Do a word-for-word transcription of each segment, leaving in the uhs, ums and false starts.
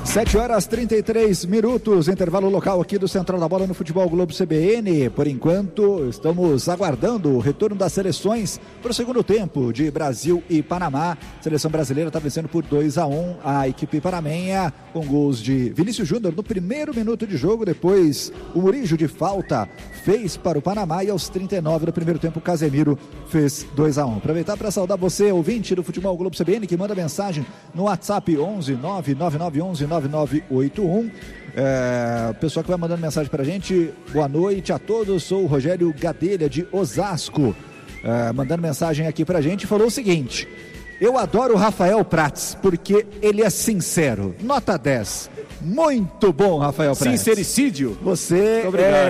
sete horas e trinta e três minutos, intervalo local aqui do Central da Bola no Futebol Globo C B N. Por enquanto, estamos aguardando o retorno das seleções para o segundo tempo de Brasil e Panamá. A seleção brasileira está vencendo por dois a um a equipe panamenha, com gols de Vinícius Júnior no primeiro minuto de jogo. Depois, o Murillo de falta fez para o Panamá e aos trinta e nove do primeiro tempo, o Casemiro fez dois a um. Aproveitar para saudar você, ouvinte do Futebol Globo C B N, que manda mensagem no WhatsApp onze nove nove nove onze nove nove oito um. É, o pessoal que vai mandando mensagem pra gente, boa noite a todos, sou o Rogério Gadelha de Osasco, é, mandando mensagem aqui pra gente, falou o seguinte: eu adoro o Rafael Prats porque ele é sincero, nota dez. Muito bom, Rafael Prats. Sincericídio? Você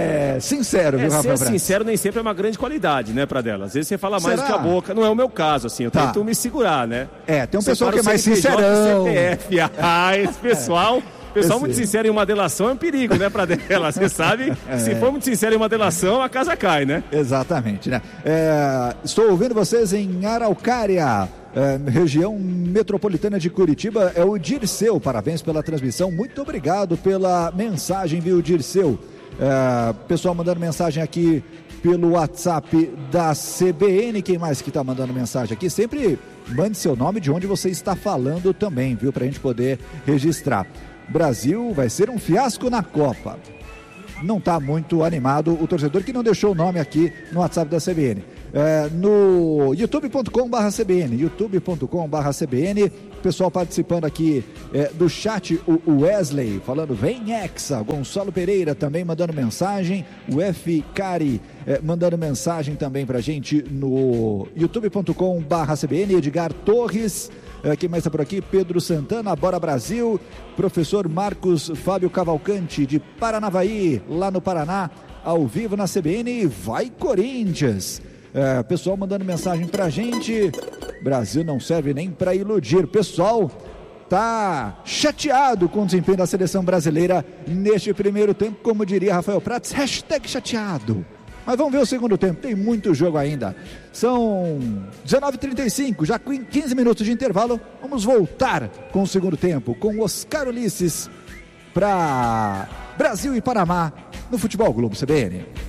é sincero, é, viu, Rafael Prats? Ser sincero nem sempre é uma grande qualidade, né, Pradella? Às vezes você fala mais do que a boca. Não é o meu caso, assim, eu tá. tento me segurar, né? É, tem um você pessoal que é mais sincerão. C P F. Ah, esse pessoal... Pessoal muito sincero em uma delação é um perigo, né, Pradella? Você sabe, é. Se for muito sincero em uma delação, a casa cai, né? Exatamente, né? É, estou ouvindo vocês em Araucária, é, região metropolitana de Curitiba. É o Dirceu, parabéns pela transmissão. Muito obrigado pela mensagem, viu, Dirceu? É, pessoal mandando mensagem aqui pelo WhatsApp da C B N. Quem mais que está mandando mensagem aqui? Sempre mande seu nome, de onde você está falando também, viu? Para a gente poder registrar. Brasil vai ser um fiasco na Copa. Não está muito animado o torcedor que não deixou o nome aqui no WhatsApp da C B N. É, no youtube ponto com barra C B N, youtube ponto com barra C B N, pessoal participando aqui é, do chat, o Wesley falando vem Hexa, Gonçalo Pereira também mandando mensagem, o F. Cari é, mandando mensagem também pra gente no youtube ponto com barra C B N, Edgar Torres, é, quem mais está por aqui? Pedro Santana, Bora Brasil, professor Marcos Fábio Cavalcante de Paranavaí, lá no Paraná, ao vivo na C B N, vai Corinthians. É, pessoal mandando mensagem pra gente, Brasil não serve nem para iludir. Pessoal tá chateado com o desempenho da seleção brasileira neste primeiro tempo, como diria Rafael Prats, hashtag chateado. Mas vamos ver o segundo tempo, tem muito jogo ainda. São dezenove e trinta e cinco, já com quinze minutos de intervalo. Vamos voltar com o segundo tempo, com Oscar Ulisses para Brasil e Panamá no Futebol Globo C B N.